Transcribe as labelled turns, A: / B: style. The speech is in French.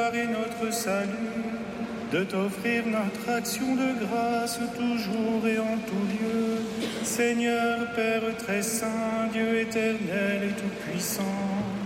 A: et notre salut, de t'offrir notre action de grâce toujours et en tout lieu. Seigneur, Père très saint, Dieu éternel et tout-puissant,